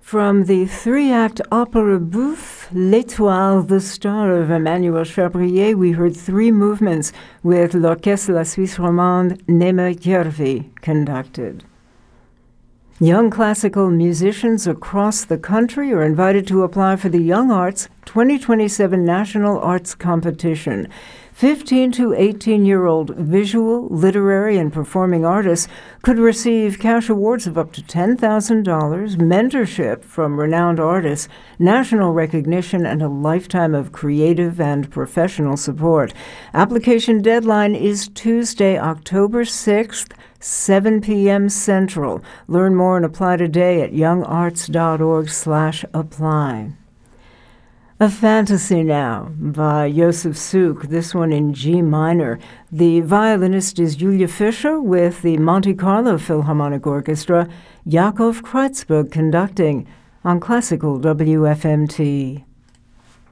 From the three-act opera bouffe, L'Étoile, the Star of Emmanuel Chabrier, we heard three movements with L'Orchestre La Suisse Romande Néma Järvi conducted. Young classical musicians across the country are invited to apply for the Young Arts 2027 National Arts Competition. 15 to 18-year-old visual, literary, and performing artists could receive cash awards of up to $10,000, mentorship from renowned artists, national recognition, and a lifetime of creative and professional support. Application deadline is Tuesday, October 6th, 7 p.m. Central. Learn more and apply today at youngarts.org/apply. A Fantasy Now by Josef Suk, this one in G minor. The violinist is Julia Fischer with the Monte Carlo Philharmonic Orchestra, Yakov Kreutzberg conducting on Classical WFMT.